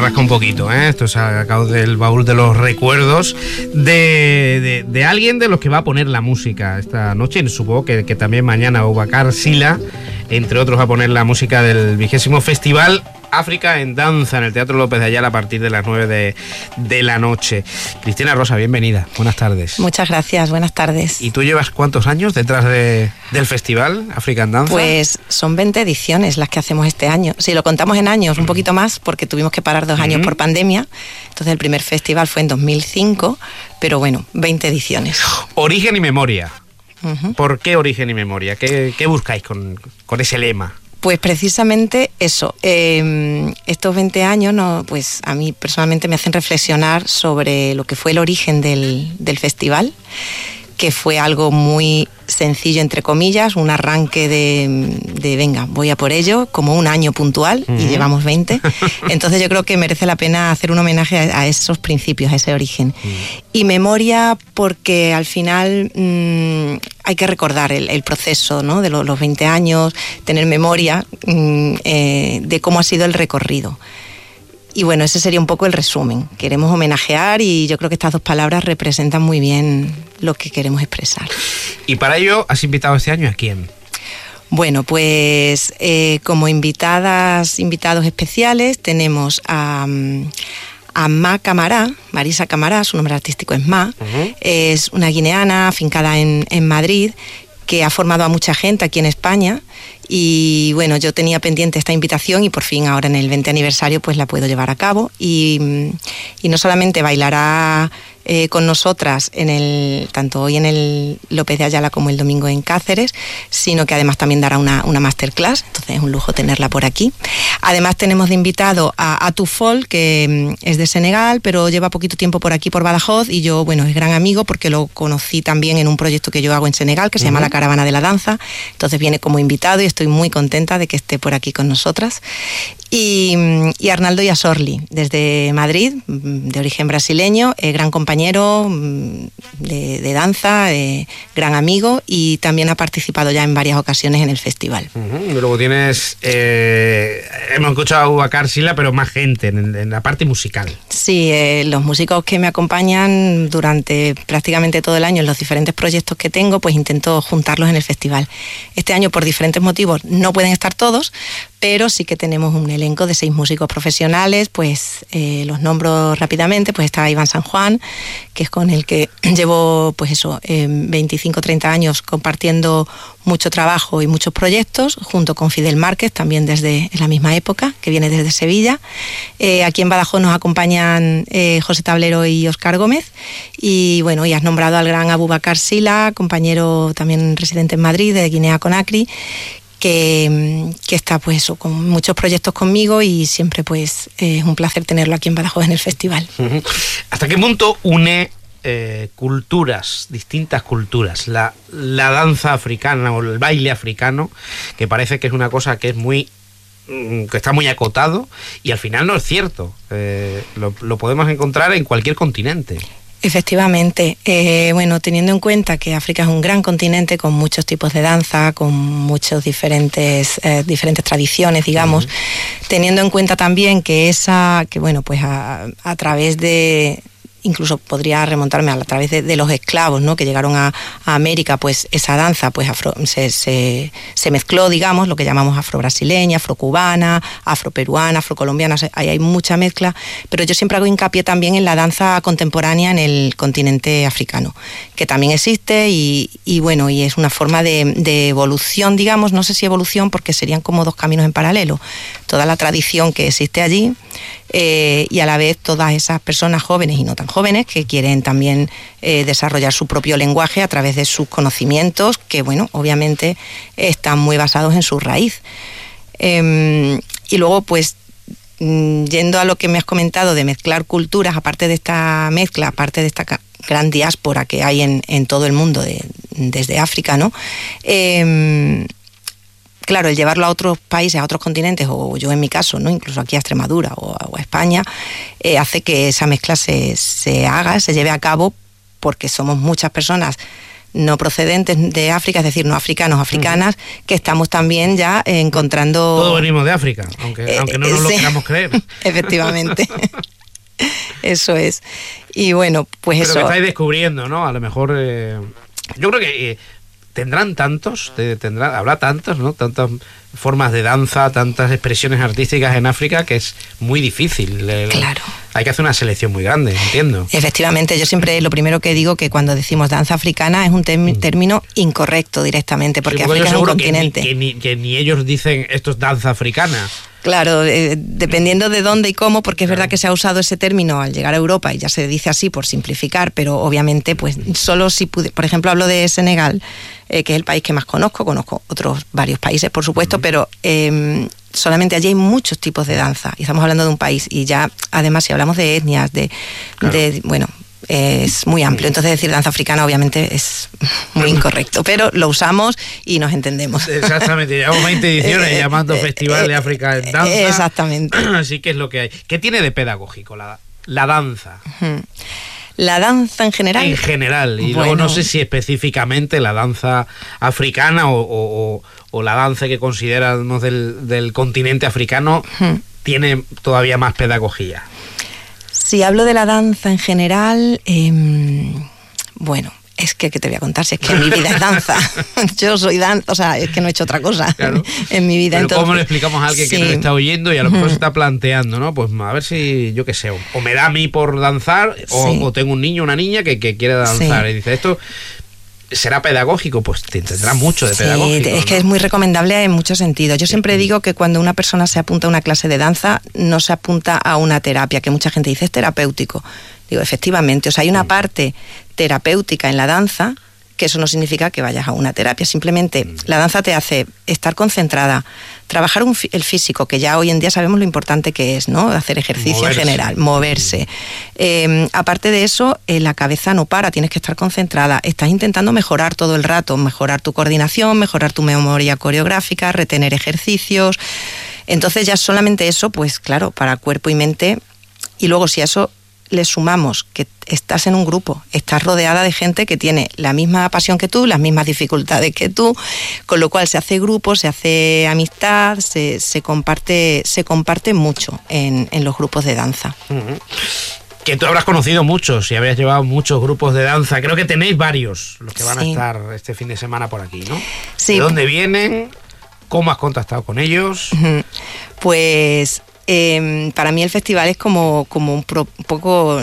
rasca un poquito, ¿eh? Esto se ha sacado del baúl de los recuerdos de alguien de los que va a poner la música esta noche. Y supongo que también mañana Boubacar Sila, entre otros, va a poner la música del 20º Festival África en Danza en el Teatro López de Ayala a partir de las 9 de la noche. Cristina Rosa, bienvenida. Buenas tardes. Muchas gracias, buenas tardes. ¿Y tú llevas cuántos años detrás del Festival África en Danza? Pues son 20 ediciones las que hacemos este año. Si lo contamos en años, un poquito más, porque tuvimos que parar 2 años por pandemia. Entonces el primer festival fue en 2005, pero bueno, 20 ediciones. Origen y memoria. ¿Por qué origen y memoria? ¿Qué buscáis con ese lema? Pues precisamente eso, estos 20 años pues a mí personalmente me hacen reflexionar sobre lo que fue el origen del festival, que fue algo muy sencillo, entre comillas, un arranque de venga, voy a por ello, como un año puntual, y llevamos 20. Entonces yo creo que merece la pena hacer un homenaje a esos principios, a ese origen. Y memoria, porque al final hay que recordar el proceso, ¿no?, de los 20 años, tener memoria de cómo ha sido el recorrido. Y bueno, ese sería un poco el resumen. Queremos homenajear y yo creo que estas 2 palabras representan muy bien lo que queremos expresar. ¿Y para ello has invitado este año a quién? Bueno, pues como invitados especiales tenemos a Ma Camará, Marisa Camará, su nombre artístico es Ma, es una guineana afincada en Madrid, que ha formado a mucha gente aquí en España. Y bueno, yo tenía pendiente esta invitación y por fin ahora en el 20 aniversario pues la puedo llevar a cabo. Y no solamente bailará con nosotras tanto hoy en el López de Ayala como el domingo en Cáceres, sino que además también dará una masterclass, entonces es un lujo tenerla por aquí. Además tenemos de invitado a Atou Fall, que es de Senegal, pero lleva poquito tiempo por aquí, por Badajoz, y yo, bueno, es gran amigo porque lo conocí también en un proyecto que yo hago en Senegal, que se llama La Caravana de la Danza, entonces viene como invitado y estoy muy contenta de que esté por aquí con nosotras. Y Arnaldo Yasorli, desde Madrid, de origen brasileño, gran compañero de danza, gran amigo, y también ha participado ya en varias ocasiones en el festival. Y luego tienes, hemos escuchado a Boubacar Sila, pero más gente en la parte musical. Sí, los músicos que me acompañan durante prácticamente todo el año en los diferentes proyectos que tengo, pues intento juntarlos en el festival. Este año, por diferentes motivos, no pueden estar todos, pero sí que tenemos un elenco de 6 músicos profesionales, pues los nombro rápidamente. Pues está Iván San Juan, que es con el que llevo 25-30 años compartiendo mucho trabajo y muchos proyectos, junto con Fidel Márquez, también desde la misma época, que viene desde Sevilla. Aquí en Badajoz nos acompañan José Tablero y Óscar Gómez, y bueno, y has nombrado al gran Boubacar Sila, compañero también residente en Madrid, de Guinea Conakry, que está pues eso, con muchos proyectos conmigo, y siempre pues es un placer tenerlo aquí en Badajoz en el festival. ¿Hasta qué punto une culturas, distintas culturas, la danza africana o el baile africano, que parece que es una cosa que está muy acotado, y al final no es cierto? Lo podemos encontrar en cualquier continente. Efectivamente, bueno, teniendo en cuenta que África es un gran continente con muchos tipos de danza, con muchos diferentes tradiciones, digamos, teniendo en cuenta también que bueno, pues a través de, incluso podría remontarme a través de los esclavos, ¿no?, que llegaron a América, pues esa danza pues se mezcló, digamos, lo que llamamos afro-brasileña, afro-cubana, afro-peruana, afro-colombiana. Ahí hay mucha mezcla, pero yo siempre hago hincapié también en la danza contemporánea en el continente africano, que también existe, y bueno, y es una forma de evolución, digamos, no sé si evolución, porque serían como 2 caminos en paralelo, toda la tradición que existe allí, y a la vez todas esas personas jóvenes y no tan jóvenes que quieren también desarrollar su propio lenguaje a través de sus conocimientos, que bueno, obviamente están muy basados en su raíz. Y luego pues yendo a lo que me has comentado de mezclar culturas, aparte de esta mezcla, aparte de esta gran diáspora que hay en todo el mundo desde África, ¿no? Claro, el llevarlo a otros países, a otros continentes, o yo en mi caso, ¿no?, incluso aquí a Extremadura o a España, hace que esa mezcla se lleve a cabo, porque somos muchas personas no procedentes de África, es decir, no africanos, africanas, que estamos también ya encontrando... Todos venimos de África, aunque no nos lo queramos creer. Efectivamente. Eso es. Y bueno, pues pero eso... Pero que estáis descubriendo, ¿no? A lo mejor... yo creo que tendrán tantos, habrá tantos, ¿no? Tantas formas de danza, tantas expresiones artísticas en África que es muy difícil. Claro. Hay que hacer una selección muy grande, entiendo. Efectivamente, yo siempre lo primero que digo que cuando decimos danza africana es un término incorrecto directamente, porque África es un continente. Que ni ellos dicen esto es danza africana. Claro, dependiendo de dónde y cómo, porque es verdad que se ha usado ese término al llegar a Europa y ya se dice así por simplificar, pero obviamente pues solo si por ejemplo hablo de Senegal, que es el país que más conozco otros varios países por supuesto, pero solamente allí hay muchos tipos de danza y estamos hablando de un país y ya además si hablamos de etnias, bueno, es muy amplio, entonces decir danza africana obviamente es muy incorrecto, pero lo usamos y nos entendemos. Exactamente, llevamos 20 ediciones llamando Festival de África en Danza. Exactamente. Así que es lo que hay. ¿Qué tiene de pedagógico la danza? La danza en general. En general, y luego no sé si específicamente la danza africana o la danza que consideramos del continente africano tiene todavía más pedagogía. Si hablo de la danza en general, bueno, es que ¿qué te voy a contar? Si es que mi vida es danza. Yo soy danza, o sea, es que no he hecho otra cosa en mi vida. Pero entonces, ¿cómo le explicamos a alguien que nos está oyendo y a lo mejor se está planteando, ¿no? Pues a ver si, yo qué sé, o me da a mí por danzar, o tengo un niño o una niña que quiere danzar. Y dice, esto... ¿será pedagógico? Pues tendrá mucho de pedagógico. Es que es muy recomendable en muchos sentidos. Yo siempre digo que cuando una persona se apunta a una clase de danza, no se apunta a una terapia, que mucha gente dice es terapéutico. Digo, efectivamente, o sea, hay una parte terapéutica en la danza, que eso no significa que vayas a una terapia, simplemente la danza te hace estar concentrada, trabajar el físico, que ya hoy en día sabemos lo importante que es, ¿no? Hacer ejercicio en general, moverse. Aparte de eso, la cabeza no para, tienes que estar concentrada, estás intentando mejorar todo el rato, mejorar tu coordinación, mejorar tu memoria coreográfica, retener ejercicios. Entonces ya solamente eso, pues claro, para cuerpo y mente, y luego si a eso le sumamos que estás en un grupo, estás rodeada de gente que tiene la misma pasión que tú, las mismas dificultades que tú, con lo cual se hace grupo, se hace amistad, se comparte mucho en los grupos de danza. Que tú habrás conocido muchos y habrías llevado muchos grupos de danza. Creo que tenéis varios los que van a estar este fin de semana por aquí, ¿no? Sí. ¿De dónde vienen? ¿Cómo has contactado con ellos? Pues... para mí el festival es como un poco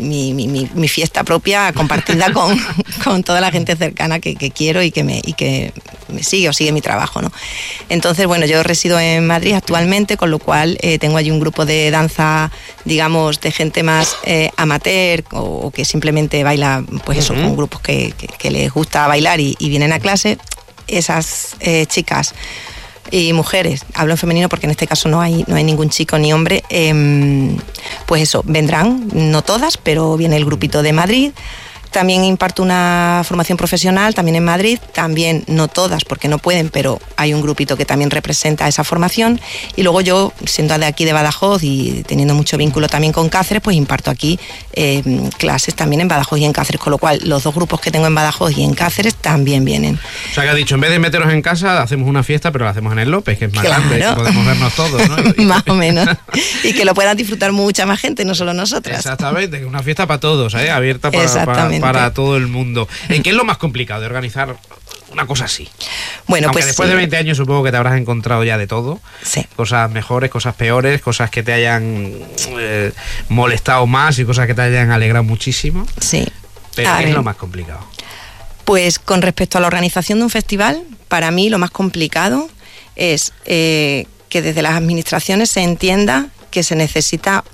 mi fiesta propia compartida con toda la gente cercana que quiero y que me sigue o sigue mi trabajo, ¿no? Entonces, bueno, yo resido en Madrid actualmente, con lo cual tengo allí un grupo de danza, digamos, de gente más amateur o que simplemente baila, pues eso, con grupos que les gusta bailar y vienen a clase. Esas chicas y mujeres, hablo en femenino porque en este caso no hay ningún chico ni hombre, pues eso, vendrán, no todas, pero viene el grupito de Madrid. También imparto una formación profesional, también en Madrid, también no todas porque no pueden, pero hay un grupito que también representa esa formación. Y luego yo, siendo de aquí de Badajoz y teniendo mucho vínculo también con Cáceres, pues imparto aquí clases también en Badajoz y en Cáceres, con lo cual los dos grupos que tengo en Badajoz y en Cáceres también vienen. O sea que has dicho, en vez de meternos en casa, hacemos una fiesta, pero la hacemos en el López, que es más grande, que podemos vernos todos, ¿no? Más o menos. Y que lo puedan disfrutar mucha más gente, no solo nosotras. Exactamente, una fiesta para todos, abierta para todo el mundo. ¿En qué es lo más complicado de organizar una cosa así? Bueno, aunque pues después de 20 años supongo que te habrás encontrado ya de todo. Sí. Cosas mejores, cosas peores, cosas que te hayan molestado más y cosas que te hayan alegrado muchísimo. Sí. Pero ¿qué es lo más complicado? Pues con respecto a la organización de un festival, para mí lo más complicado es que desde las administraciones se entienda que se necesita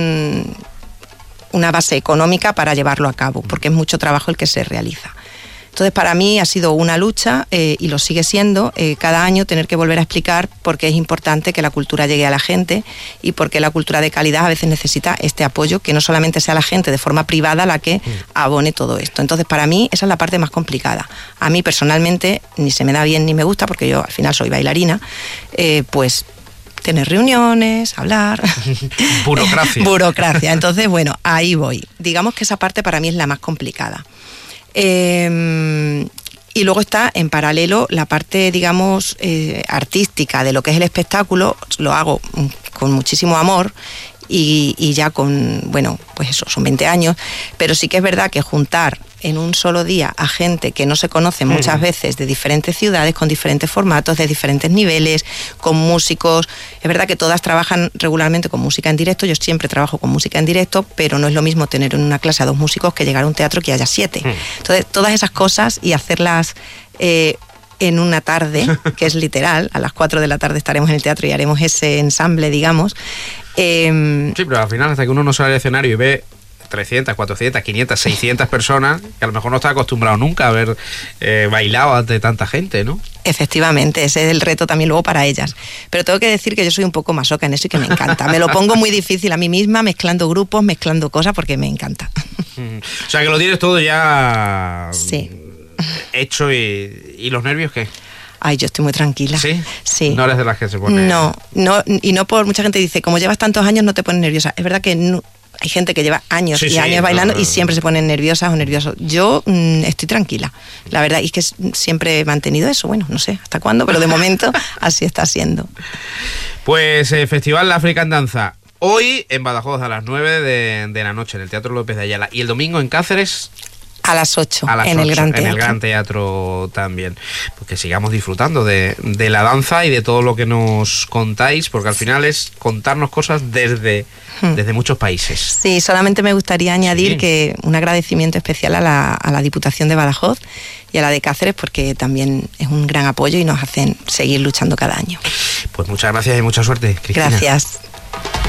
una base económica para llevarlo a cabo, porque es mucho trabajo el que se realiza. Entonces, para mí ha sido una lucha y lo sigue siendo cada año tener que volver a explicar por qué es importante que la cultura llegue a la gente y por qué la cultura de calidad a veces necesita este apoyo, que no solamente sea la gente de forma privada la que abone todo esto. Entonces, para mí esa es la parte más complicada. A mí personalmente ni se me da bien ni me gusta, porque yo al final soy bailarina, pues tener reuniones, hablar. Burocracia. Burocracia. Entonces, bueno, ahí voy. Digamos que esa parte para mí es la más complicada. Y luego está en paralelo la parte, digamos, artística de lo que es el espectáculo. Lo hago con muchísimo amor y ya con, bueno, pues eso, son 20 años. Pero sí que es verdad que juntar en un solo día a gente que no se conoce muchas veces, de diferentes ciudades, con diferentes formatos, de diferentes niveles, con músicos. Es verdad que todas trabajan regularmente con música en directo. Yo siempre trabajo con música en directo, pero no es lo mismo tener en una clase a 2 músicos que llegar a un teatro que haya 7. Entonces, todas esas cosas y hacerlas en una tarde, que es literal, a las 4 de la tarde estaremos en el teatro y haremos ese ensamble, digamos. Sí, pero al final, hasta que uno no sale al escenario y ve 300, 400, 500, 600 personas, que a lo mejor no está acostumbrado nunca a haber bailado ante tanta gente, ¿no? Efectivamente, ese es el reto también luego para ellas. Pero tengo que decir que yo soy un poco masoca en eso y que me encanta. Me lo pongo muy difícil a mí misma, mezclando grupos, mezclando cosas, porque me encanta. O sea, que lo tienes todo ya hecho y los nervios, ¿qué? Ay, yo estoy muy tranquila. ¿Sí? Sí. No eres de las que se pone... No, y no por mucha gente dice, como llevas tantos años no te pones nerviosa. Es verdad que no, hay gente que lleva años años bailando y siempre se ponen nerviosas o nerviosos. Yo estoy tranquila, la verdad, y es que siempre he mantenido eso. Bueno, no sé hasta cuándo, pero de momento así está siendo. Pues Festival African Danza, hoy en Badajoz a las 9 de la noche en el Teatro López de Ayala, y el domingo en Cáceres a las 8, en el Gran Teatro. En el Gran Teatro también. Pues que sigamos disfrutando de la danza y de todo lo que nos contáis, porque al final es contarnos cosas desde muchos países. Sí, solamente me gustaría añadir que un agradecimiento especial a la Diputación de Badajoz y a la de Cáceres, porque también es un gran apoyo y nos hacen seguir luchando cada año. Pues muchas gracias y mucha suerte, Cristina. Gracias.